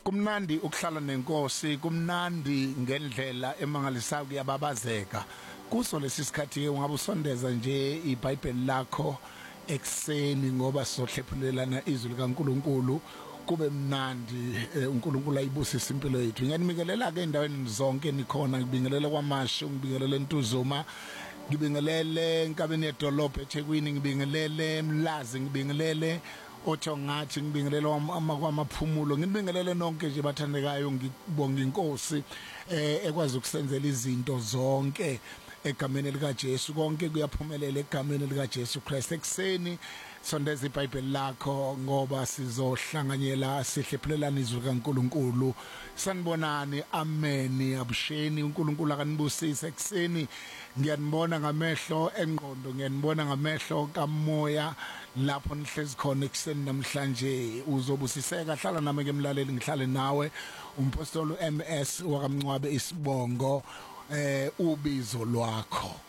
Kumnandi ukuhlala nenkosi, kumnandi ngendlela emangalisayo kuyababazeka. Kuso lesi sikhathi ungabe usondeza nje iBhayibheli lakho ekseni ngoba sizohlephulelana izwi likaNkuluNkulu kube mnandi uNkulunkulu ayibusise impilo yethu. Ngiyanibingelela ke endaweni zonke nikhona, ngibingelela kwaMashu, ngibingelela eNtuzuma, ngibingelele enkabeni yedolobha eThekwini, ngibingelele eMlazi, ngibingelele othongathi, ngibingelele amaphumulo, ngibingelele nonke nje bathandekayo, ngibonga inkosi ekwazi ukusenzela izinto zonke egameni lika Jesu. Konke kuyaphumelela egameni lika Jesu Christ. Ekseni sondeza iBhayibheli lakho ngoba sizohlanganyela sihlephulelana izwi likaNkuluNkulu. Sanibonani, amen, abusheni, uNkulunkulu akanibusise. Ekseni ngiyanibona ngamehlo engqondo, ngiyanibona ngamehlo kamoya lapho nihlezi khona ekseni namhlanje. Uzobusiseka, hlala nami ke mlaleli, ngihlale nawe. Umpostoli MS wakamncwabe Isibongo, ubizo lwakho.